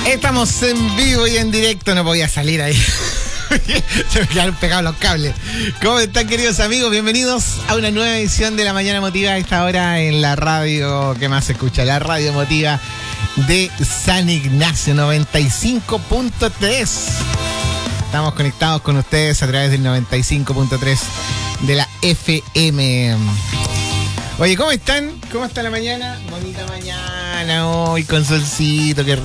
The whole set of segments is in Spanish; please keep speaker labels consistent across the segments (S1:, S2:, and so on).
S1: Estamos en vivo y en directo, no podía salir ahí. Se me quedaron pegados los cables. ¿Cómo están, queridos amigos? Bienvenidos a una nueva edición de La Mañana Emotiva, a esta hora en la radio que más se escucha, la radio emotiva de San Ignacio 95.3. Estamos conectados con ustedes a través del 95.3 de la FM. Oye, ¿cómo están? ¿Cómo está la mañana? Bonita mañana hoy con solcito, qué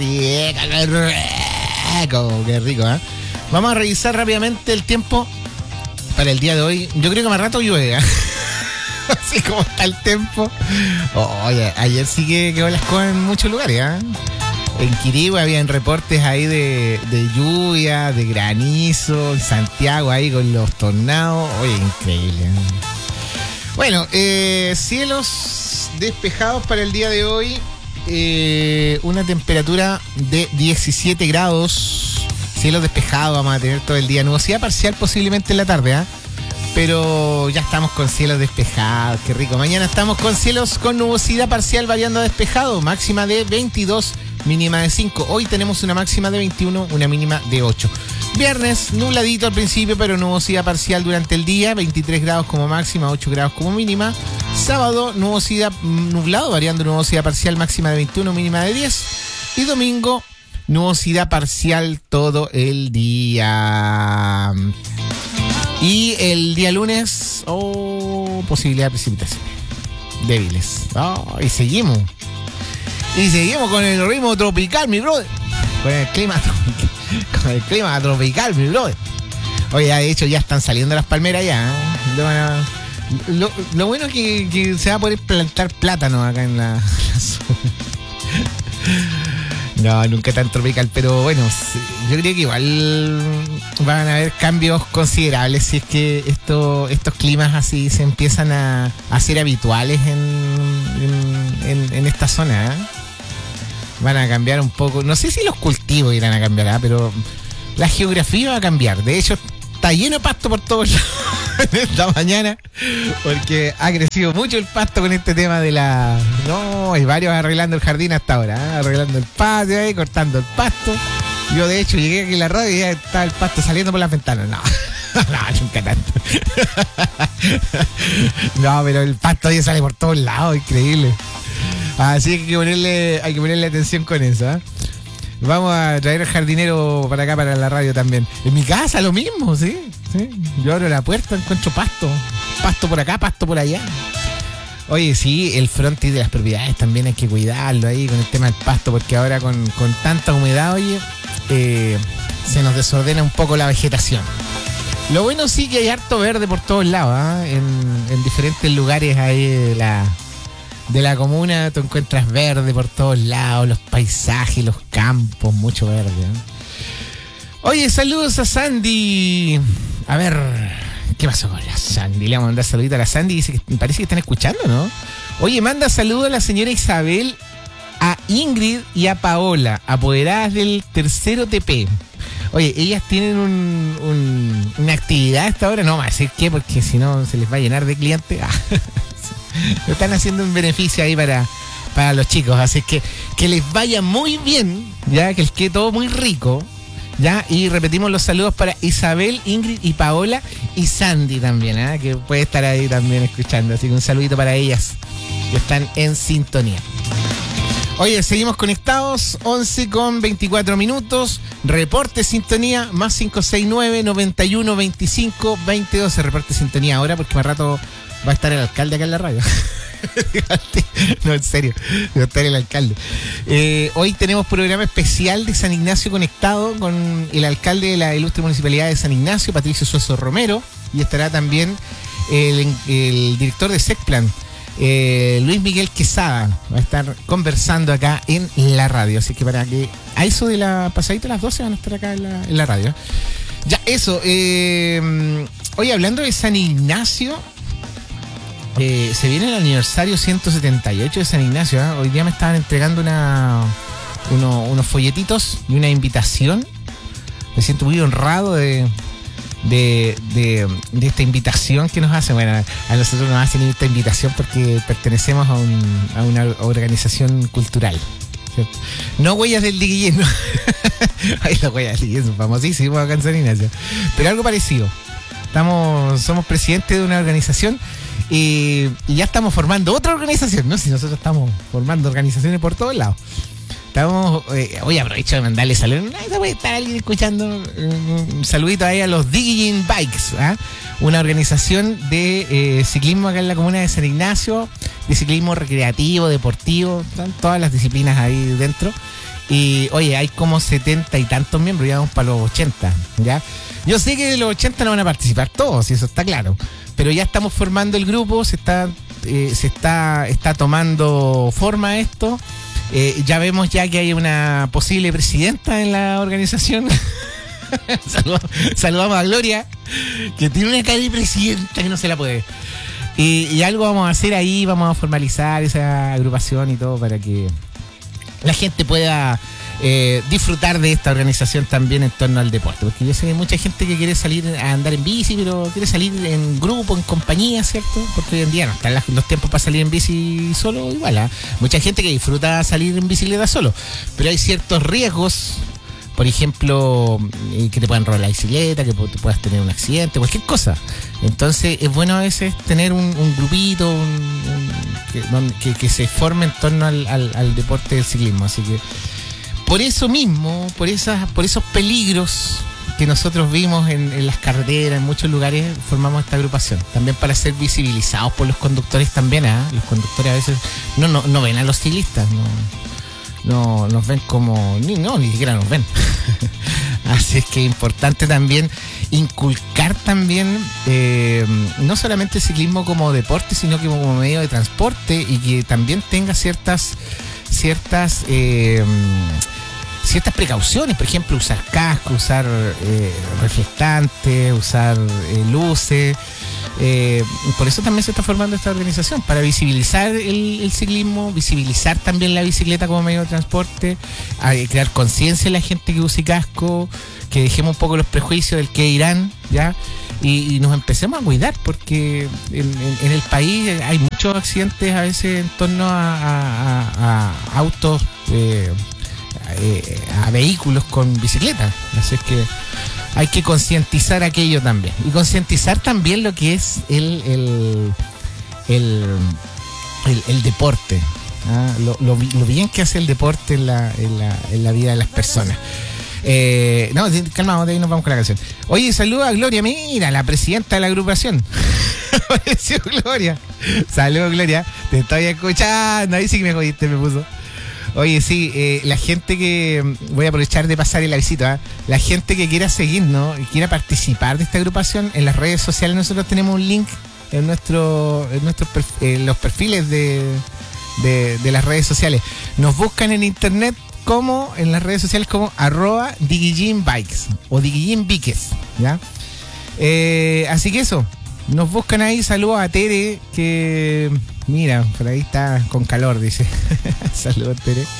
S1: rico, ¿eh? Vamos a revisar rápidamente el tiempo para el día de hoy. Yo creo que más rato llueve, ¿eh? Así como está el tiempo. Oye, ayer sí que quedó las cosas en muchos lugares, ¿eh? En Quirihue habían reportes ahí de lluvia, de granizo, en Santiago ahí con los tornados. Oye, increíble, ¿eh? Bueno, cielos despejados para el día de hoy. Una temperatura de 17 grados. Cielos despejados, vamos a tener todo el día. Nubosidad parcial posiblemente en la tarde, ¿eh? Pero ya estamos con cielos despejados, qué rico. Mañana estamos con cielos con nubosidad parcial variando a despejado. Máxima de 22, mínima de 5. Hoy tenemos una máxima de 21, una mínima de 8. Viernes, nubladito al principio, pero nubosidad parcial durante el día. 23 grados como máxima, 8 grados como mínima. Sábado, nubosidad nublado, variando nubosidad parcial, máxima de 21, mínima de 10. Y domingo, nubosidad parcial todo el día. Y el día lunes, posibilidad de precipitaciones débiles. Y seguimos. Y seguimos con el ritmo tropical, mi brother. Con el clima tropical, mi brother. Oye, de hecho ya están saliendo las palmeras ya, ¿eh? Lo bueno es que se va a poder plantar plátano acá en la zona. No, nunca tan tropical, pero bueno, yo creo que igual van a haber cambios considerables si es que estos climas así se empiezan a hacer habituales en esta zona, ¿eh? Van a cambiar un poco, no sé si los cultivos irán a cambiar, pero la geografía va a cambiar. De hecho, está lleno de pasto por todos lados esta mañana, porque ha crecido mucho el pasto con este tema de la... No, hay varios arreglando el jardín hasta ahora, ¿eh? Arreglando el patio ahí, cortando el pasto. Yo de hecho llegué aquí a la radio y ya está el pasto saliendo por las ventanas. No, nunca tanto. No, pero el pasto ahí sale por todos lados, increíble. Así que hay que ponerle atención con eso, ¿eh? Vamos a traer al jardinero para acá, para la radio también. En mi casa lo mismo, ¿sí? Yo abro la puerta, encuentro pasto. Pasto por acá, pasto por allá. Oye, sí, el frontis de las propiedades también hay que cuidarlo ahí con el tema del pasto, porque ahora con tanta humedad, oye, se nos desordena un poco la vegetación. Lo bueno sí que hay harto verde por todos lados, ¿eh? En diferentes lugares ahí de la comuna tú encuentras verde por todos lados, los paisajes, los campos, mucho verde, ¿eh? Oye, saludos a Sandy. A ver, ¿qué pasó con la Sandy? Le vamos a mandar saludito a la Sandy. Dice que parece que están escuchando, ¿no? Oye, manda saludos a la señora Isabel, a Ingrid y a Paola, apoderadas del tercero TP. Oye, ellas tienen una actividad a esta hora. No vamos a decir qué, porque si no se les va a llenar de clientes. Lo están haciendo un beneficio ahí para los chicos. Así que les vaya muy bien, ya, que les quede todo muy rico. Ya, y repetimos los saludos para Isabel, Ingrid y Paola y Sandy también, ¿eh? Que puede estar ahí también escuchando. Así que un saludito para ellas que están en sintonía. Oye, seguimos conectados, 11:24. Reporte sintonía, más 569-9125-2012. Reporte sintonía ahora, porque más rato va a estar el alcalde acá en la radio. No, en serio, va a estar el alcalde. Hoy tenemos programa especial de San Ignacio conectado con el alcalde de la ilustre municipalidad de San Ignacio, Patricio Suazo Romero, y estará también el director de SECPLAN, Luis Miguel Quesada. Va a estar conversando acá en la radio, así que para que a eso de la pasadita a las 12 van a estar acá en la radio. Ya, eso. Oye, hablando de San Ignacio, se viene el aniversario 178 de San Ignacio, ¿eh? Hoy día me estaban entregando unos folletitos y una invitación. Me siento muy honrado de esta invitación que nos hacen. Bueno, a nosotros nos hacen esta invitación porque pertenecemos a una organización cultural. ¿cierto? No Huellas del Diquillín, ¿no? Ay, las Huellas del Diquillín son famosísimos acá en San Ignacio. Pero algo parecido. Somos presidentes de una organización y ya estamos formando otra organización, ¿no? Si nosotros estamos formando organizaciones por todos lados. Hoy aprovecho de mandarle saludos. Puede estar alguien escuchando. Un saludito ahí a los Digging Bikes, ¿eh? Una organización de ciclismo acá en la comuna de San Ignacio, de ciclismo recreativo, deportivo, están todas las disciplinas ahí dentro. Y oye, hay como 70 y tantos miembros, ya vamos para los 80, ¿ya? Yo sé que de los 80 no van a participar todos, y eso está claro. Pero ya estamos formando el grupo, está tomando forma esto. Ya vemos ya que hay una posible presidenta en la organización. Saludamos a Gloria, que tiene una cara de presidenta que no se la puede. Y algo vamos a hacer ahí, vamos a formalizar esa agrupación y todo para que la gente pueda disfrutar de esta organización también en torno al deporte. Porque yo sé que hay mucha gente que quiere salir a andar en bici, pero quiere salir en grupo, en compañía, ¿cierto? Porque hoy en día no están los tiempos para salir en bici solo, igual, ¿eh? Mucha gente que disfruta salir en bicicleta solo, pero hay ciertos riesgos. Por ejemplo, que te puedan robar la bicicleta, que puedas tener un accidente, cualquier cosa. Entonces es bueno a veces tener un grupito que se forme en torno al deporte del ciclismo. Así que por eso mismo, por esos peligros que nosotros vimos en las carreteras, en muchos lugares, formamos esta agrupación. También para ser visibilizados por los conductores también, ¿eh? Los conductores a veces no ven a los ciclistas, no nos ven como ni siquiera nos ven. Así es que es importante también inculcar también no solamente el ciclismo como deporte, sino que como medio de transporte, y que también tenga ciertas precauciones. Por ejemplo, usar casco, usar reflectantes, usar luces. Por eso también se está formando esta organización, para visibilizar el ciclismo, visibilizar también la bicicleta como medio de transporte, crear conciencia en la gente que use casco, que dejemos un poco los prejuicios del que irán, ¿ya? Y nos empecemos a cuidar, porque en el país hay muchos accidentes a veces en torno a autos, a vehículos con bicicleta. Así es que hay que concientizar aquello también. Y concientizar también lo que es el deporte. ¿Ah? Lo bien que hace el deporte en la vida de las personas. Calma, de ahí nos vamos con la canción. Oye, saluda a Gloria, mira, la presidenta de la agrupación. Apareció Gloria. Saludos, Gloria. Te estoy escuchando. Ahí sí que me jodiste, me puso. Oye, sí, la gente que... Voy a aprovechar de pasar el avisito, ¿eh? La gente que quiera seguirnos y quiera participar de esta agrupación, en las redes sociales nosotros tenemos un link en los perfiles de las redes sociales. Nos buscan en internet en las redes sociales como @DigiJimBikes o DigiJimBikes, ¿ya? Así que eso, nos buscan ahí. Saludos a Tere, que... Mira, por ahí está con calor, dice. Saludos,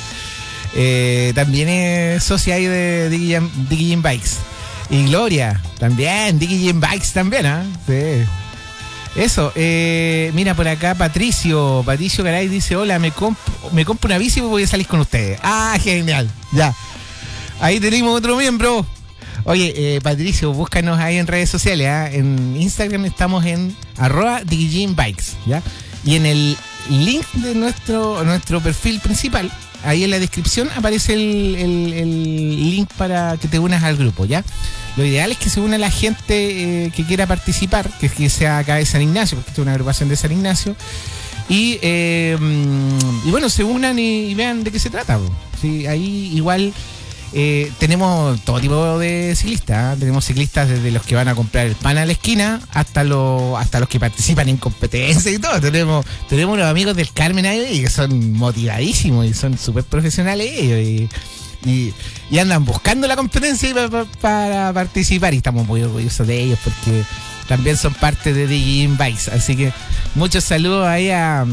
S1: Tere. También es socia ahí de Digging Bikes. Y Gloria, también, Digging Bikes también, ¿ah? ¿Eh? Sí. Eso, mira por acá Patricio Garay dice: hola, me compro una bici y voy a salir con ustedes. Ah, genial, ya. Ahí tenemos otro miembro. Oye, Patricio, búscanos ahí en redes sociales, ¿eh? En Instagram estamos en @DigiJimBikes, ¿ya? Y en el link de nuestro perfil principal, ahí en la descripción aparece el link para que te unas al grupo, ¿ya? Lo ideal es que se una la gente que quiera participar, que sea acá de San Ignacio, porque esta es una agrupación de San Ignacio. Y bueno, se unan y vean de qué se trata, bro. Sí, ahí igual... tenemos todo tipo de ciclistas, ¿eh? Tenemos ciclistas desde los que van a comprar el pan a la esquina hasta los que participan en competencias y todo. Tenemos unos amigos del Carmen ahí que son motivadísimos y son súper profesionales ellos y andan buscando la competencia para participar, y estamos muy orgullosos de ellos porque también son parte de Digging Bikes. Así que muchos saludos ahí a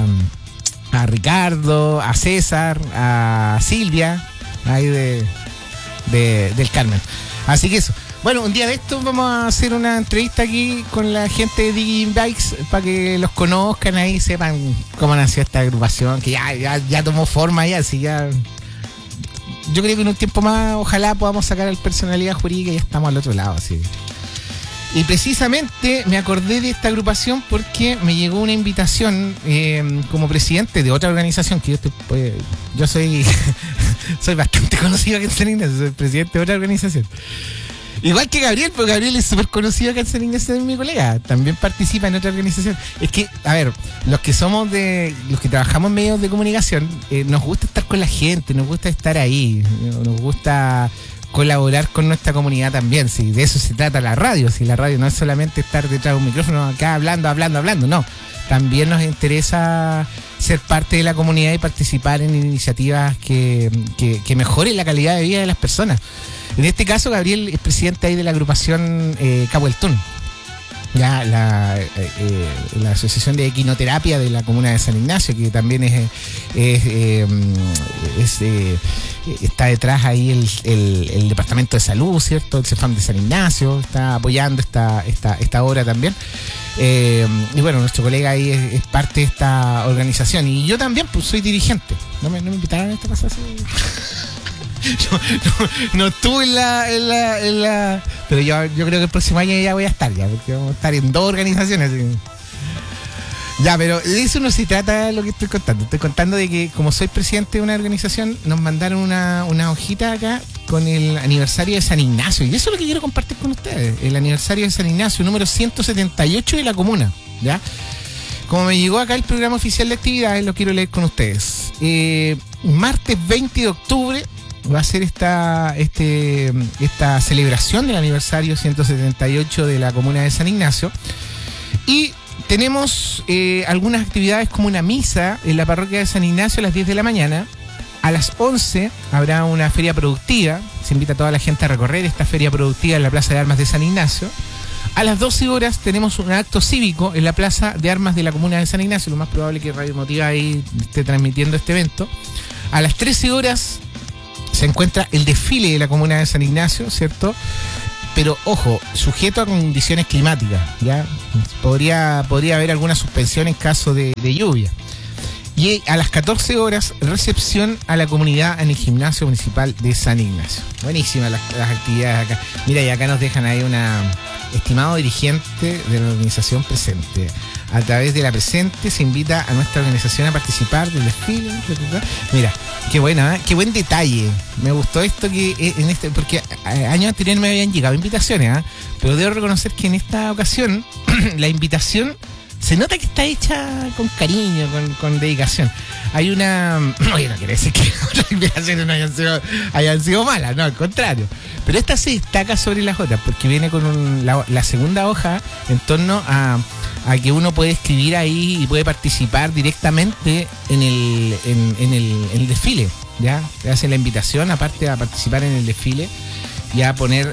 S1: Ricardo, a César, a Silvia ahí del Carmen. Así que eso. Bueno, un día de estos vamos a hacer una entrevista aquí con la gente de Digging Bikes para que los conozcan ahí, sepan cómo nació esta agrupación, que ya tomó forma ya, así ya. Yo creo que en un tiempo más ojalá podamos sacar la personalidad jurídica y ya estamos al otro lado, así. Y precisamente me acordé de esta agrupación porque me llegó una invitación como presidente de otra organización que yo soy soy bastante conocido aquí en San Ignacio, soy presidente de otra organización. Igual que Gabriel, porque Gabriel es súper conocido acá en San Ignacio, es mi colega, también participa en otra organización. Es que, a ver, los que trabajamos en medios de comunicación, nos gusta estar con la gente, nos gusta estar ahí, nos gusta colaborar con nuestra comunidad también, si de eso se trata la radio, si la radio no es solamente estar detrás de un micrófono acá hablando, no, también nos interesa ser parte de la comunidad y participar en iniciativas que mejoren la calidad de vida de las personas. En este caso, Gabriel es presidente ahí de la agrupación Cabo El Tún, ya la Asociación de Equinoterapia de la comuna de San Ignacio, que también está detrás ahí el Departamento de Salud, ¿cierto? El CEFAM de San Ignacio está apoyando esta obra también. Y bueno, nuestro colega ahí es parte de esta organización. Y yo también, pues, soy dirigente. ¿No me invitaron a esta cosa así? No estuve en la pero yo creo que el próximo año ya voy a estar, ya, porque vamos a estar en 2 organizaciones. Ya, pero de eso no se trata lo que estoy contando. Estoy contando de que, como soy presidente de una organización, nos mandaron una hojita acá con el aniversario de San Ignacio. Y eso es lo que quiero compartir con ustedes. El aniversario de San Ignacio, número 178 de la comuna, ¿ya? Como me llegó acá el programa oficial de actividades, lo quiero leer con ustedes. Martes 20 de octubre va a ser esta celebración del aniversario 178 de la comuna de San Ignacio. Y tenemos algunas actividades como una misa en la parroquia de San Ignacio a las 10 de la mañana. A las 11 habrá una feria productiva. Se invita a toda la gente a recorrer esta feria productiva en la Plaza de Armas de San Ignacio. A las 12 horas tenemos un acto cívico en la Plaza de Armas de la comuna de San Ignacio. Lo más probable es que Radio Emotiva ahí esté transmitiendo este evento. A las 13 horas se encuentra el desfile de la comuna de San Ignacio, ¿cierto? Pero, ojo, sujeto a condiciones climáticas, ¿ya? Podría haber alguna suspensión en caso de lluvia. Y a las 14 horas, recepción a la comunidad en el gimnasio municipal de San Ignacio. Buenísimas las actividades acá. Mira, y acá nos dejan ahí estimado dirigente de la organización presente. A través de la presente se invita a nuestra organización a participar del desfile. Mira, qué buena, ¿eh? Qué buen detalle. Me gustó esto que porque años anteriores me habían llegado invitaciones, ¿eh? Pero debo reconocer que en esta ocasión la invitación se nota que está hecha con cariño, con dedicación. Hay una... Oye, no quiere decir que otras invitaciones no hayan sido malas, no, al contrario. Pero esta se destaca sobre las otras porque viene con la segunda hoja en torno a que uno puede escribir ahí y puede participar directamente en el desfile, ¿ya? Te hacen la invitación, aparte a participar en el desfile y a poner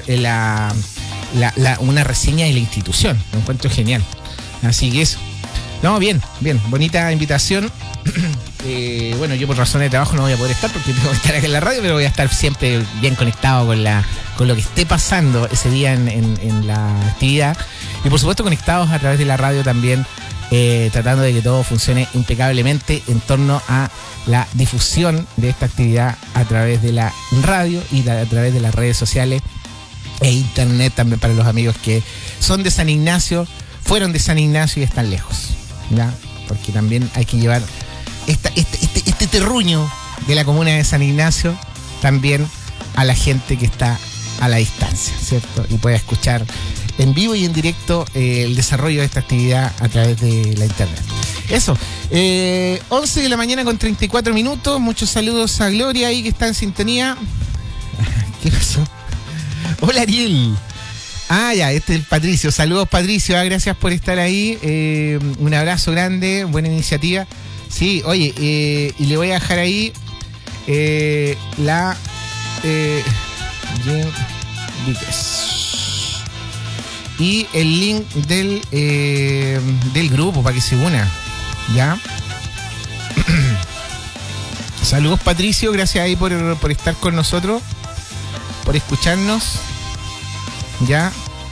S1: una reseña de la institución. Lo encuentro genial. Así que eso. No, bien, bonita invitación. Bueno, yo por razones de trabajo no voy a poder estar porque tengo que estar acá en la radio, pero voy a estar siempre bien conectado con lo que esté pasando ese día en la actividad. Y por supuesto conectados a través de la radio también, tratando de que todo funcione impecablemente en torno a la difusión de esta actividad a través de la radio y a través de las redes sociales e internet también para los amigos que son de San Ignacio, fueron de San Ignacio y están lejos, ¿ya? Porque también hay que llevar este terruño de la comuna de San Ignacio también a la gente que está a la distancia, ¿cierto? Y pueda escuchar en vivo y en directo el desarrollo de esta actividad a través de la internet. Eso, 11 de la mañana con 34 minutos. Muchos saludos a Gloria ahí que está en sintonía. ¿Qué pasó? Hola, Ariel. Ah, ya, este es el Patricio. Saludos, Patricio. Gracias por estar ahí. Un abrazo grande. Buena iniciativa. Sí, oye, y le voy a dejar ahí y el link del grupo para que se una, ¿ya? Saludos, Patricio. Gracias ahí por estar con nosotros, por escucharnos. Ya.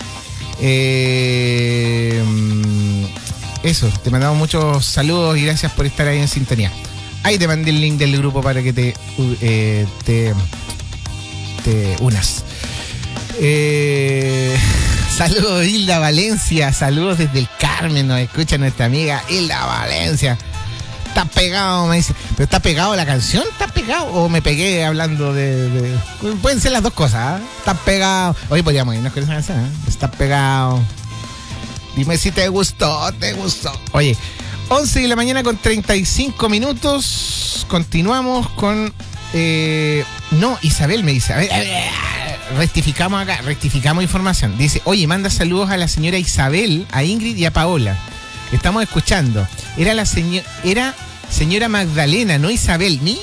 S1: Eso, te mandamos muchos saludos y gracias por estar ahí en sintonía. Ahí te mandé el link del grupo para que te unas. Saludos Hilda Valencia, saludos desde el Carmen, nos escucha nuestra amiga Hilda Valencia. Está pegado, me dice. ¿Pero está pegado la canción? ¿Está pegado? ¿O me pegué hablando de...? Pueden ser las dos cosas, ¿eh? Está pegado. Oye, podríamos irnos con esa canción, ¿eh? Está pegado. Dime si te gustó, te gustó. Oye, 11 de la mañana con 35 minutos. Continuamos con... no, Isabel me dice. A ver, rectificamos acá, rectificamos información. Dice, oye, manda saludos a la señora Isabel, a Ingrid y a Paola. Estamos escuchando. Era señora Magdalena, no Isabel. Mira,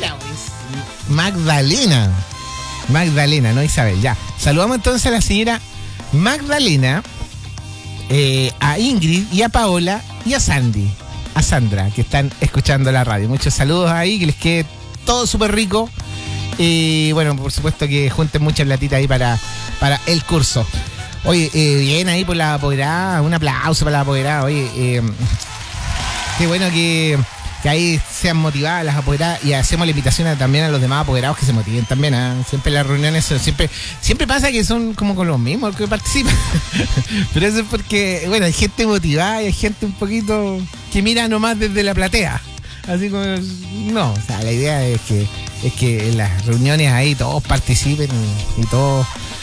S1: Magdalena. Magdalena, no Isabel. Ya. Saludamos entonces a la señora Magdalena, a Ingrid y a Paola y a Sandy, a Sandra, que están escuchando la radio. Muchos saludos ahí, que les quede todo súper rico. Y bueno, por supuesto que junten mucha platita ahí para el curso. Oye, bien ahí por la apoderada, un aplauso para la apoderada. Oye, qué bueno que ahí sean motivadas las apoderadas y hacemos la invitación también a los demás apoderados que se motiven también. Siempre las reuniones, siempre pasa que son como con los mismos que participan. Pero eso es porque, bueno, hay gente motivada y hay gente un poquito que mira nomás desde la platea. Así como, no, o sea, la idea es que en las reuniones ahí todos participen y todos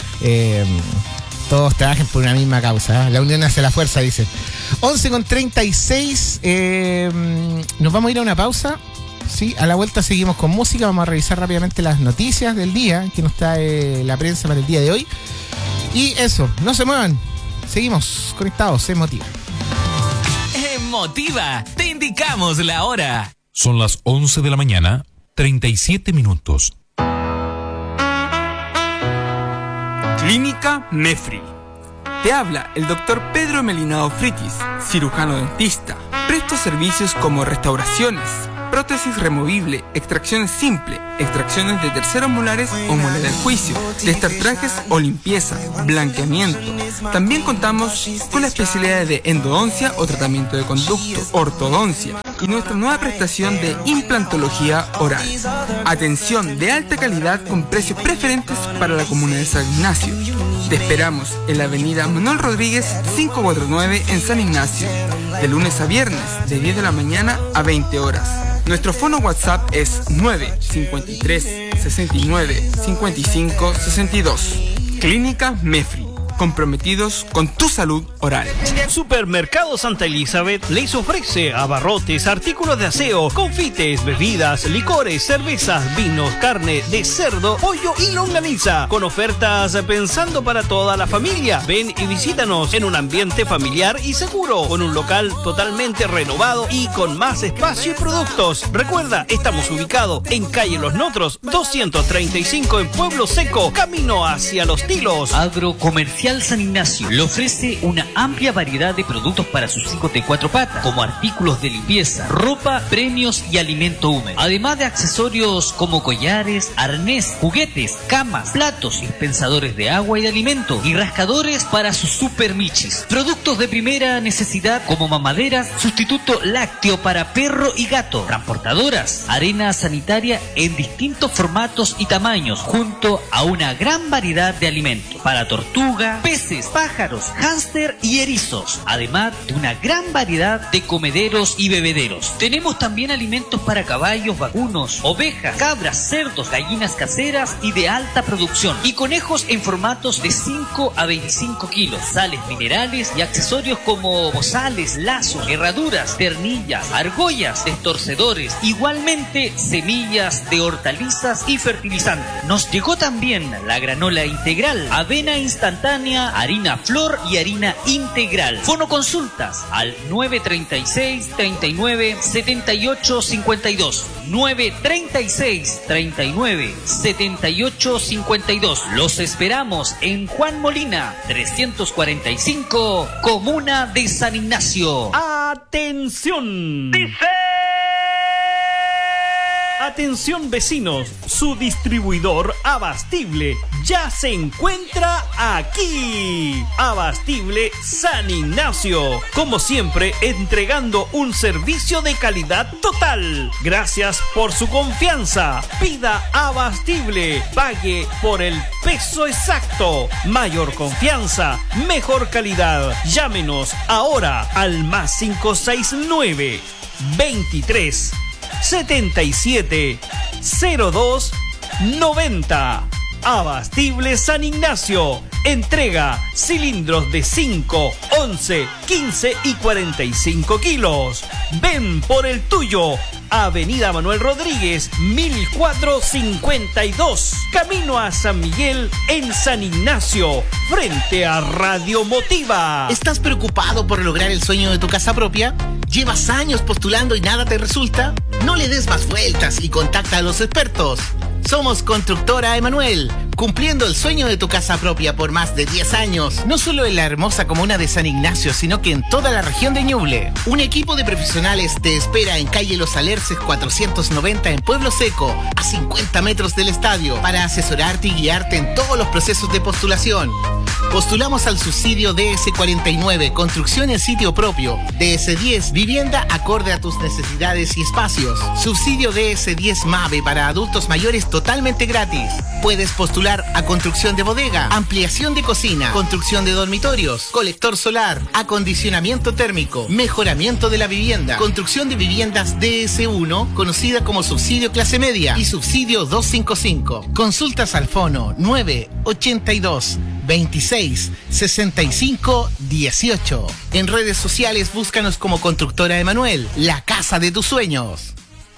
S1: trabajen por una misma causa. La unión hace la fuerza, dice. 11:36. Nos vamos a ir a una pausa. Sí, a la vuelta seguimos con música. Vamos a revisar rápidamente las noticias del día que nos trae la prensa para el día de hoy. Y eso, no se muevan. Seguimos conectados. Emotiva.
S2: Emotiva. Te indicamos la hora.
S3: Son las 11 de la mañana, 37 minutos.
S4: Clínica Mefri. Te habla el doctor Pedro Melinao Fritis, cirujano dentista. Presto servicios como restauraciones, prótesis removible, extracciones simple, extracciones de terceros molares o muela del juicio, destartrajes o limpieza, blanqueamiento. También contamos con la especialidad de endodoncia o tratamiento de conducto, ortodoncia y nuestra nueva prestación de implantología oral. Atención de alta calidad con precios preferentes para la comuna de San Ignacio. Te esperamos en la avenida Manuel Rodríguez 549 en San Ignacio, de lunes a viernes de 10 de la mañana a 20 horas. Nuestro fono WhatsApp es 953 69 55 62. Clínica Mefri. Comprometidos con tu salud oral.
S5: Supermercado Santa Elizabeth les ofrece abarrotes, artículos de aseo, confites, bebidas, licores, cervezas, vinos, carne de cerdo, pollo y longaniza, con ofertas pensando para toda la familia. Ven y visítanos en un ambiente familiar y seguro, con un local totalmente renovado y con más espacio y productos. Recuerda, estamos ubicados en calle Los Notros 235 en Pueblo Seco, camino hacia Los Tilos.
S6: Agrocomercial San Ignacio le ofrece una amplia variedad de productos para sus hijos de cuatro patas, como artículos de limpieza, ropa, premios y alimento húmedo. Además de accesorios como collares, arnés, juguetes, camas, platos, dispensadores de agua y de alimento y rascadores para sus super michis. Productos de primera necesidad como mamaderas, sustituto lácteo para perro y gato, transportadoras, arena sanitaria en distintos formatos y tamaños, junto a una gran variedad de alimentos para tortuga, peces, pájaros, hámster y erizos, además de una gran variedad de comederos y bebederos. Tenemos también alimentos para caballos, vacunos, ovejas, cabras, cerdos, gallinas caseras y de alta producción, y conejos en formatos de 5 a 25 kilos, sales minerales y accesorios como bozales, lazos, herraduras, ternillas, argollas, destorcedores, igualmente semillas de hortalizas y fertilizantes. Nos llegó también la granola integral, avena instantánea, harina flor y harina integral. Fono consultas al 936 39 78 52. 936 39 78 52. Los esperamos en Juan Molina 345, comuna de San Ignacio.
S5: ¡Atención! ¡Dice! Atención vecinos, su distribuidor Abastible ya se encuentra aquí. Abastible San Ignacio, como siempre entregando un servicio de calidad total. Gracias por su confianza. Pida Abastible, pague por el peso exacto. Mayor confianza, mejor calidad. Llámenos ahora al más 569 23 77 02 90. Abastible San Ignacio. Entrega cilindros de 5, 11, 15 y 45 kilos. Ven por el tuyo. Avenida Manuel Rodríguez, 1452. Camino a San Miguel en San Ignacio, frente a Radio Motiva.
S7: ¿Estás preocupado por lograr el sueño de tu casa propia? ¿Llevas años postulando y nada te resulta? No le des más vueltas y contacta a los expertos. Somos Constructora Emanuel, cumpliendo el sueño de tu casa propia por más de 10 años. No solo en la hermosa comuna de San Ignacio, sino que en toda la región de Ñuble. Un equipo de profesionales te espera en calle Los Alerces 490 en Pueblo Seco, a 50 metros del estadio, para asesorarte y guiarte en todos los procesos de postulación. Postulamos al subsidio DS49, construcción en sitio propio. DS10, vivienda acorde a tus necesidades y espacios. Subsidio DS10 MAVE para adultos mayores totalmente gratis. Puedes postular a construcción de bodega, ampliación de cocina, construcción de dormitorios, colector solar, acondicionamiento térmico, mejoramiento de la vivienda, construcción de viviendas DS1, conocida como subsidio clase media, y subsidio 255. Consultas al fono 982 26 65 18. En redes sociales búscanos como Constructora Emanuel, la casa de tus sueños.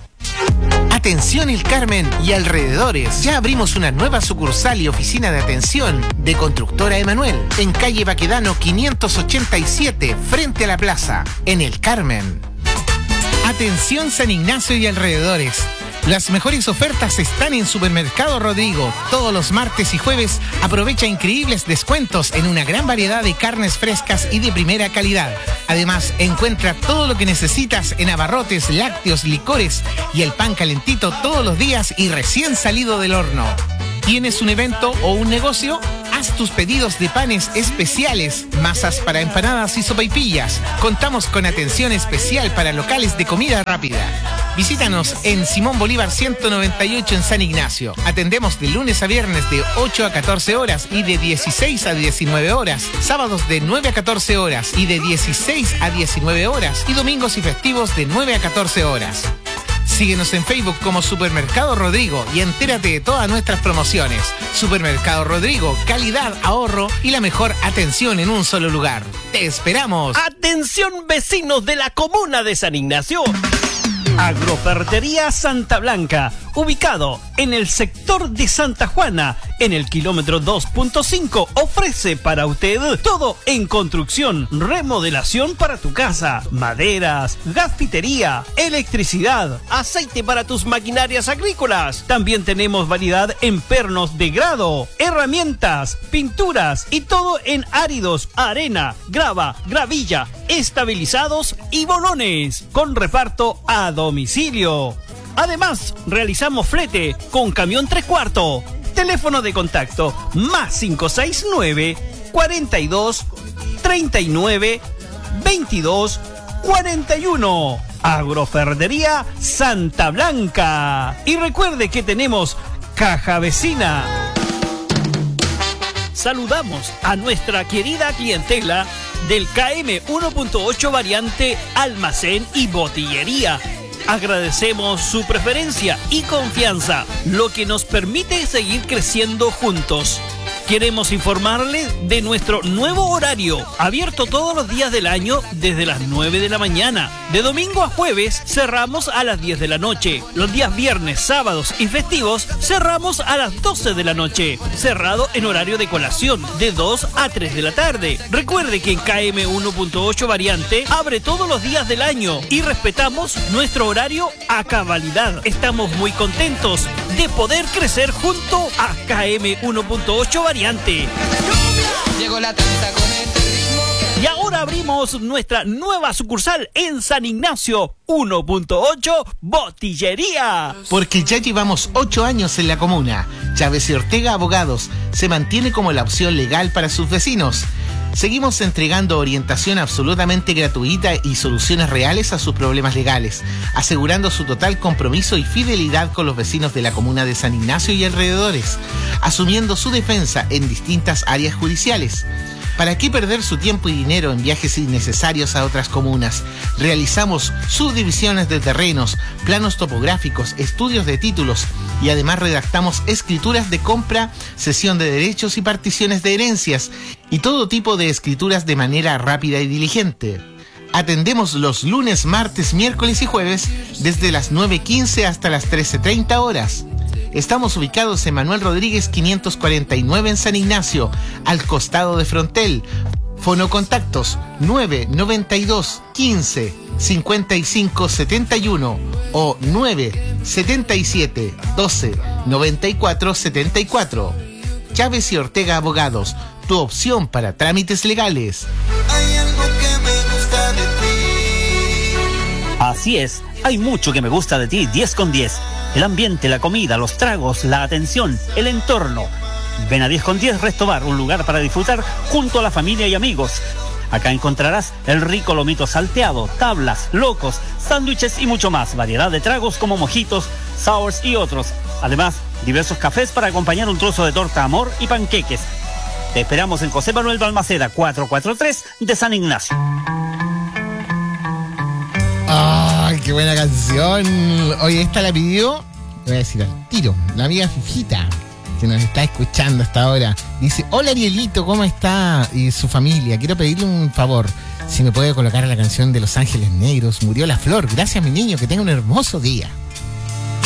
S7: Atención El Carmen y alrededores. Ya abrimos una nueva sucursal y oficina de atención de Constructora Emanuel en calle Baquedano 587, frente a la plaza, en El Carmen. Atención San Ignacio y alrededores. Las mejores ofertas están en Supermercado Rodrigo. Todos los martes y jueves aprovecha increíbles descuentos en una gran variedad de carnes frescas y de primera calidad. Además, encuentra todo lo que necesitas en abarrotes, lácteos, licores y el pan calentito todos los días y recién salido del horno. ¿Tienes un evento o un negocio? Haz tus pedidos de panes especiales, masas para empanadas y sopaipillas. Contamos con atención especial para locales de comida rápida. Visítanos en Simón Bolívar 198 en San Ignacio. Atendemos de lunes a viernes de 8 a 14 horas y de 16 a 19 horas. Sábados de 9 a 14 horas y de 16 a 19 horas. Y domingos y festivos de 9 a 14 horas. Síguenos en Facebook como Supermercado Rodrigo y entérate de todas nuestras promociones. Supermercado Rodrigo, calidad, ahorro y la mejor atención en un solo lugar. ¡Te esperamos!
S5: Atención vecinos de la comuna de San Ignacio. Agroferretería Santa Blanca, ubicado en el sector de Santa Juana, en el kilómetro 2.5, ofrece para usted todo en construcción, remodelación para tu casa, maderas, gasfitería, electricidad, aceite para tus maquinarias agrícolas. También tenemos variedad en pernos de grado, herramientas, pinturas y todo en áridos, arena, grava, gravilla, estabilizados y bolones, con reparto a domicilio. Además, realizamos flete con camión 3/4. Teléfono de contacto más 569 42 39 22 41. Agroferretería Santa Blanca. Y recuerde que tenemos caja vecina. Saludamos a nuestra querida clientela del KM 1.8 variante almacén y botillería. Agradecemos su preferencia y confianza, lo que nos permite seguir creciendo juntos. Queremos informarles de nuestro nuevo horario, abierto todos los días del año desde las 9 de la mañana. De domingo a jueves cerramos a las 10 de la noche. Los días viernes, sábados y festivos cerramos a las 12 de la noche. Cerrado en horario de colación, de 2 a 3 de la tarde. Recuerde que en KM 1.8 variante abre todos los días del año y respetamos nuestro horario a cabalidad. Estamos muy contentos de poder crecer junto a KM 1.8 variante.
S8: Llegó la tanda con este ritmo.
S5: Y ahora ahora abrimos nuestra nueva sucursal en San Ignacio, 1.8 Botillería.
S7: Porque ya llevamos 8 años en la comuna. Chávez y Ortega Abogados se mantiene como la opción legal para sus vecinos. Seguimos entregando orientación absolutamente gratuita y soluciones reales a sus problemas legales, asegurando su total compromiso y fidelidad con los vecinos de la comuna de San Ignacio y alrededores, asumiendo su defensa en distintas áreas judiciales. ¿Para qué perder su tiempo y dinero en viajes innecesarios a otras comunas? Realizamos subdivisiones de terrenos, planos topográficos, estudios de títulos y además redactamos escrituras de compra, cesión de derechos y particiones de herencias y todo tipo de escrituras de manera rápida y diligente. Atendemos los lunes, martes, miércoles y jueves desde las 9:15 hasta las 13:30 horas. Estamos ubicados en Manuel Rodríguez 549 en San Ignacio, al costado de Frontel. Fonocontactos 992 15 55 71 o 977 12 94 74. Chávez y Ortega Abogados, tu opción para trámites legales.
S8: Hay algo que me gusta de ti.
S5: Así es, hay mucho que me gusta de ti, 10 con 10. El ambiente, la comida, los tragos, la atención, el entorno. Ven a 10 con 10 Resto Bar, un lugar para disfrutar junto a la familia y amigos. Acá encontrarás el rico lomito salteado, tablas, locos, sándwiches y mucho más. Variedad de tragos como mojitos, sours y otros. Además, diversos cafés para acompañar un trozo de torta amor y panqueques. Te esperamos en José Manuel Balmaceda, 443 de San Ignacio.
S1: ¡Ay, qué buena canción! Oye, esta la pidió, le voy a decir al tiro, la amiga Fifita, que nos está escuchando hasta ahora. Dice: hola Arielito, ¿cómo está? Y su familia, quiero pedirle un favor. Si me puede colocar la canción de Los Ángeles Negros, Murió la Flor. Gracias, mi niño, que tenga un hermoso día.